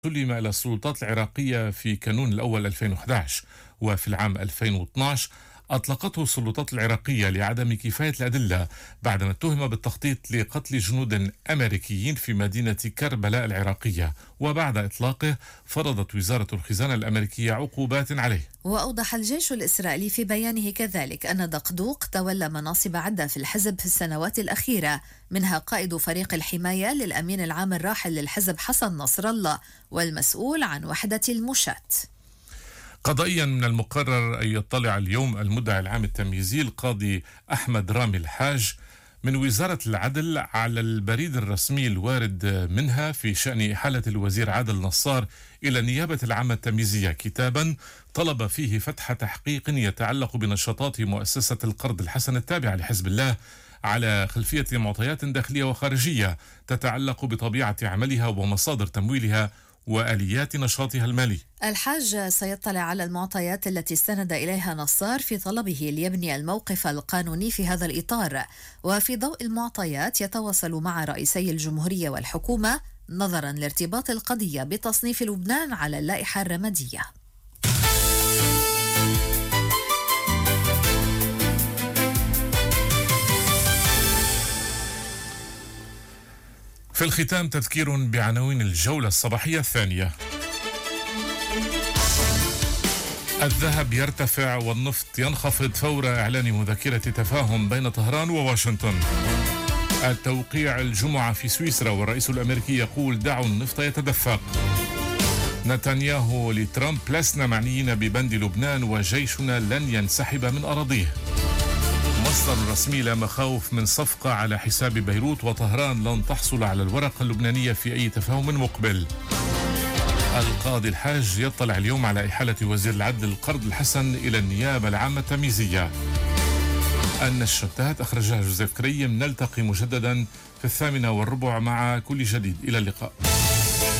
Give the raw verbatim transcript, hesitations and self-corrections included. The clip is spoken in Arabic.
سلم إلى السلطات العراقية في كانون الأول ألفين وأحد عشر، وفي العام ألفين واثني عشر أطلقته السلطات العراقية لعدم كفاية الأدلة بعدما اتهم بالتخطيط لقتل جنود أمريكيين في مدينة كربلاء العراقية، وبعد إطلاقه فرضت وزارة الخزانة الأمريكية عقوبات عليه. وأوضح الجيش الإسرائيلي في بيانه كذلك أن دقدوق تولى مناصب عدة في الحزب في السنوات الأخيرة، منها قائد فريق الحماية للأمين العام الراحل للحزب حسن نصر الله والمسؤول عن وحدة المشاة. قضائيا من المقرر أن يطلع اليوم المدعي العام التمييزي القاضي أحمد رامي الحاج من وزارة العدل على البريد الرسمي الوارد منها في شأن إحالة الوزير عادل نصار إلى النيابة العامة التمييزية، كتابا طلب فيه فتح تحقيق يتعلق بنشاطات مؤسسة القرض الحسن التابعة لحزب الله على خلفية معطيات داخلية وخارجية تتعلق بطبيعة عملها ومصادر تمويلها وآليات نشاطها المالي. الحاج سيطلع على المعطيات التي استند إليها نصار في طلبه ليبني الموقف القانوني في هذا الإطار، وفي ضوء المعطيات يتواصل مع رئيسي الجمهورية والحكومة نظرا لارتباط القضية بتصنيف لبنان على اللائحة الرمادية. في الختام تذكير بعناوين الجولة الصباحية الثانية. الذهب يرتفع والنفط ينخفض فور إعلان مذكرة تفاهم بين طهران وواشنطن. التوقيع الجمعة في سويسرا والرئيس الأمريكي يقول دعوا النفط يتدفق. نتنياهو لترامب لسنا معنيين ببند لبنان وجيشنا لن ينسحب من أراضيه. مصدر رسمي لا مخاوف من صفقة على حساب بيروت وطهران لن تحصل على الورقة اللبنانية في أي تفاهم مقبل. القاضي الحاج يطلع اليوم على إحالة وزير العدل القرض الحسن إلى النيابة العامة التمييزية. النشرة انتهت، أخرجها جوزيف كريم. نلتقي مجددا في الثامنة والربع مع كل جديد. إلى اللقاء.